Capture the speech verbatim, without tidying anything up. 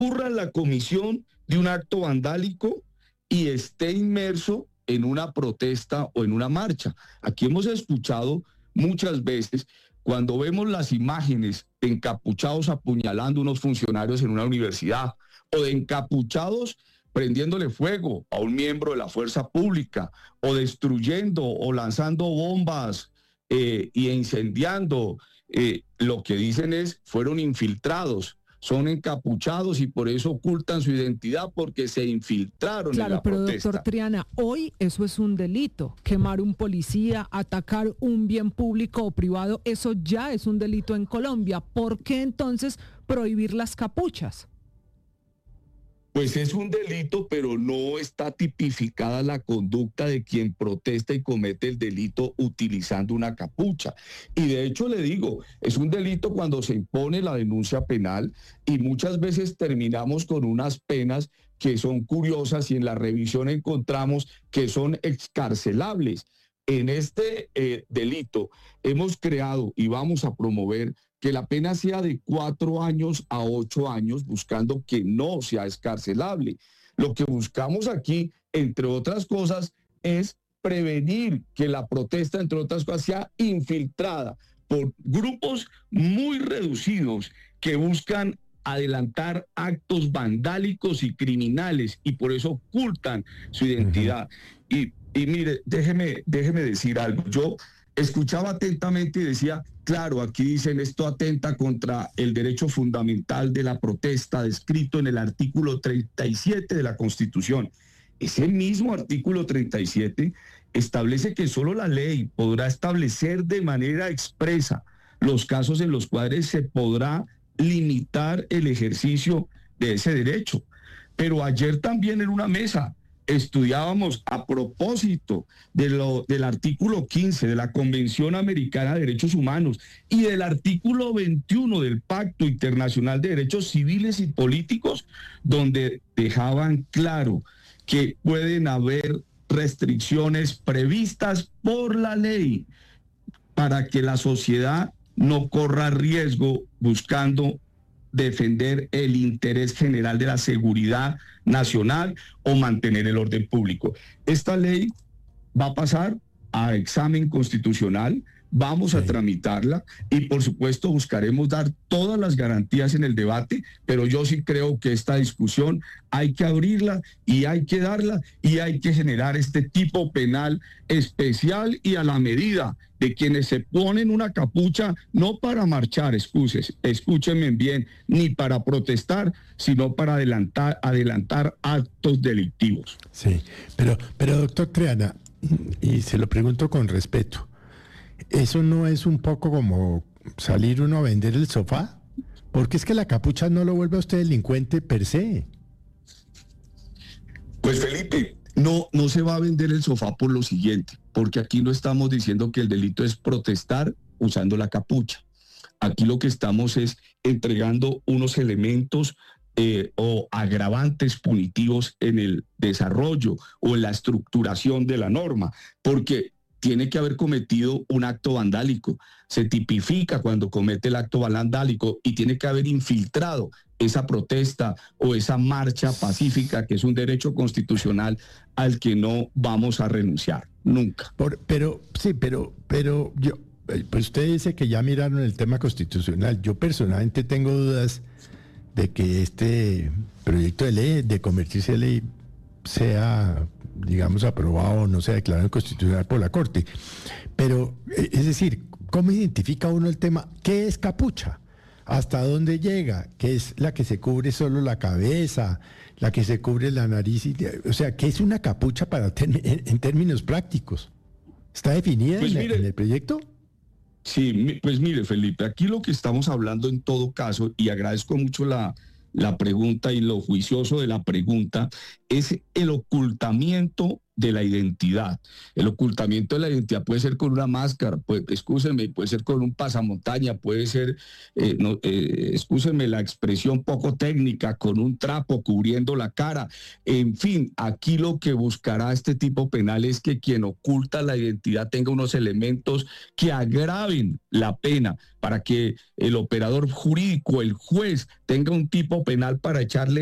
incurra en la comisión de un acto vandálico y esté inmerso en una protesta o en una marcha. Aquí hemos escuchado muchas veces, cuando vemos las imágenes de encapuchados apuñalando a unos funcionarios en una universidad, o de encapuchados prendiéndole fuego a un miembro de la fuerza pública, o destruyendo o lanzando bombas eh, y incendiando, eh, lo que dicen es, fueron infiltrados. Son encapuchados y por eso ocultan su identidad, porque se infiltraron claro, en la pero protesta. Doctor Triana, hoy eso es un delito. Quemar un policía, atacar un bien público o privado, eso ya es un delito en Colombia. ¿Por qué entonces prohibir las capuchas? Pues es un delito, pero no está tipificada la conducta de quien protesta y comete el delito utilizando una capucha. Y de hecho le digo, es un delito cuando se impone la denuncia penal y muchas veces terminamos con unas penas que son curiosas y en la revisión encontramos que son excarcelables. En este eh, delito hemos creado y vamos a promover que la pena sea de cuatro años a ocho años, buscando que no sea excarcelable. Lo que buscamos aquí, entre otras cosas, es prevenir que la protesta, entre otras cosas, sea infiltrada por grupos muy reducidos que buscan adelantar actos vandálicos y criminales y por eso ocultan su identidad. Uh-huh. Y, y mire, déjeme, déjeme decir algo. Yo escuchaba atentamente y decía, claro, aquí dicen esto atenta contra el derecho fundamental de la protesta descrito en el artículo treinta y siete de la Constitución. Ese mismo artículo treinta y siete establece que solo la ley podrá establecer de manera expresa los casos en los cuales se podrá limitar el ejercicio de ese derecho. Pero ayer también en una mesa estudiábamos a propósito de lo, del artículo quince de la Convención Americana de Derechos Humanos y del artículo veintiuno del Pacto Internacional de Derechos Civiles y Políticos, donde dejaban claro que pueden haber restricciones previstas por la ley para que la sociedad no corra riesgo buscando defender el interés general de la seguridad nacional o mantener el orden público. Esta ley va a pasar a examen constitucional, vamos sí. a tramitarla y por supuesto buscaremos dar todas las garantías en el debate, pero yo sí creo que esta discusión hay que abrirla y hay que darla y hay que generar este tipo penal especial y a la medida de quienes se ponen una capucha no para marchar, excuses, escúchenme bien, ni para protestar, sino para adelantar, adelantar actos delictivos. Sí, pero, pero doctor Triana, y se lo pregunto con respeto, ¿eso no es un poco como salir uno a vender el sofá? Porque es que la capucha no lo vuelve a usted delincuente per se. Pues Felipe, no, no se va a vender el sofá por lo siguiente, porque aquí no estamos diciendo que el delito es protestar usando la capucha. Aquí lo que estamos es entregando unos elementos eh, o agravantes punitivos en el desarrollo o en la estructuración de la norma, porque tiene que haber cometido un acto vandálico, se tipifica cuando comete el acto vandálico y tiene que haber infiltrado esa protesta o esa marcha pacífica, que es un derecho constitucional al que no vamos a renunciar, nunca. Por, pero, sí, pero, pero yo, pues usted dice que ya miraron el tema constitucional. Yo personalmente tengo dudas de que este proyecto de ley, de convertirse en ley, sea, digamos, aprobado o no sea declarado inconstitucional por la Corte. Pero, es decir, ¿cómo identifica uno el tema? ¿Qué es capucha? ¿Hasta dónde llega? ¿Qué es la que se cubre solo la cabeza? ¿La que se cubre la nariz? Y, o sea, ¿qué es una capucha para ter- en, en términos prácticos? ¿Está definida pues en, mire, en el proyecto? Sí, pues mire, Felipe, aquí lo que estamos hablando en todo caso, y agradezco mucho la, la pregunta y lo juicioso de la pregunta, es el ocultamiento de la identidad. El ocultamiento de la identidad puede ser con una máscara, puede, excúsenme, puede ser con un pasamontaña, puede ser, eh, no, eh, excúsenme la expresión poco técnica, con un trapo cubriendo la cara. En fin, aquí lo que buscará este tipo penal es que quien oculta la identidad tenga unos elementos que agraven la pena, para que el operador jurídico, el juez, tenga un tipo penal para echarle